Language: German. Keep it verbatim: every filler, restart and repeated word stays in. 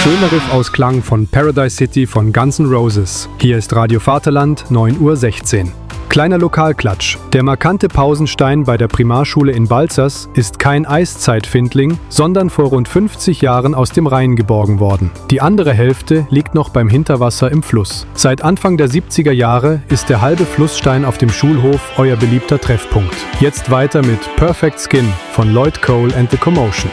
schöner Riff-Ausklang von Paradise City von Guns N' Roses. Hier ist Radio Vaterland, neun Uhr sechzehn. Kleiner Lokalklatsch. Der markante Pausenstein bei der Primarschule in Balzers ist kein Eiszeit-Findling, sondern vor rund fünfzig Jahren aus dem Rhein geborgen worden. Die andere Hälfte liegt noch beim Hinterwasser im Fluss. Seit Anfang der siebziger Jahre ist der halbe Flussstein auf dem Schulhof euer beliebter Treffpunkt. Jetzt weiter mit Perfect Skin von Lloyd Cole and the Commotion.